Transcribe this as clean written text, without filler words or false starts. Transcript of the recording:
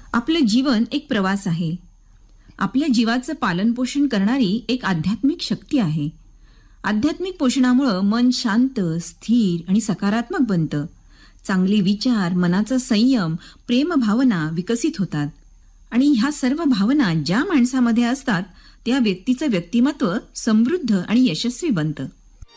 आपलं जीवन एक प्रवास आहे. आपल्या जीवाचं पालनपोषण करणारी एक आध्यात्मिक शक्ती आहे. आध्यात्मिक पोषणामुळं मन शांत, स्थिर आणि सकारात्मक बनतं. चांगले विचार, मनाचा संयम, प्रेम भावना विकसित होतात. आणि ह्या सर्व भावना ज्या माणसामध्ये असतात त्या व्यक्तीचं व्यक्तिमत्व समृद्ध आणि यशस्वी बनतं.